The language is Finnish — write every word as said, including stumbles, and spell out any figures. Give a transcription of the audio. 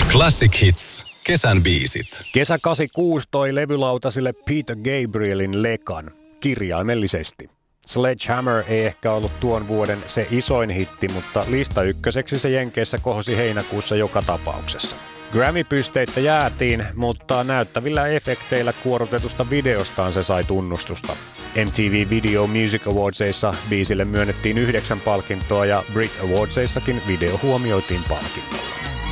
Classic Hits. Kesän biisit. Kesä kahdeksankymmentäkuusi toi levylautasille Peter Gabrielin lekan, kirjaimellisesti. Sledgehammer ei ehkä ollut tuon vuoden se isoin hitti, mutta lista ykköseksi se Jenkeissä kohosi heinäkuussa joka tapauksessa. Grammy-pysteitä jäätiin, mutta näyttävillä efekteillä kuorutetusta videostaan se sai tunnustusta. M T V Video Music Awardsissa biisille myönnettiin yhdeksän palkintoa ja Brit Awardsissakin video huomioitiin palkinnolla.